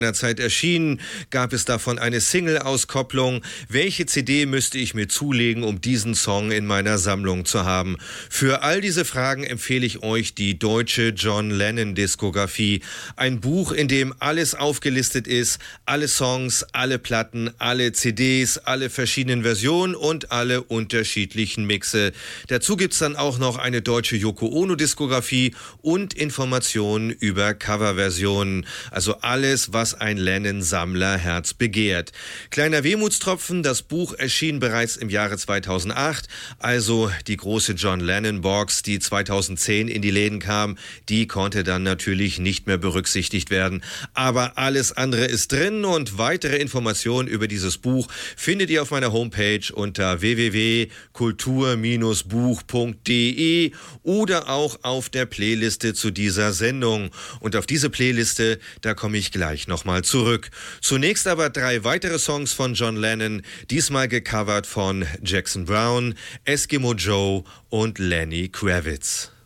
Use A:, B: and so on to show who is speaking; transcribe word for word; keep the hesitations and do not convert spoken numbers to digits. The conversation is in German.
A: der Zeit erschienen? Gab es davon eine Single-Auskopplung? Welche C D müsste ich mir zulegen, um diesen Song in meiner Sammlung zu haben? Für all diese Fragen empfehle ich euch die deutsche John Lennon-Diskografie. Ein Buch, in dem alles aufgelistet ist, alle Songs, alle Platten, alle C Ds, alle verschiedenen Versionen und alle unterschiedlichen Mixe. Dazu gibt's dann auch noch eine deutsche Yoko Ono-Diskografie und Informationen über Coverversionen. Also alles, was ein Lennon-Sammlerherz begehrt. Kleiner Wehmutstropfen, das Buch erschien bereits im Jahre zweitausendacht, also die große John Lennon-Box, die zweitausendzehn in die Läden kam, die konnte dann natürlich nicht mehr berücksichtigt werden. Aber alles andere ist drin und weitere Informationen über dieses Buch findet ihr auf meiner Homepage unter w w w punkt kultur Bindestrich buch punkt de oder auch auf der Playliste zu dieser Sendung. Und auf diese Playliste, da komme ich gleich nochmal zurück. Zunächst aber drei weitere Songs von John Lennon, diesmal gecovert von Jackson Browne, Eskimo Joe und Lenny Kravitz.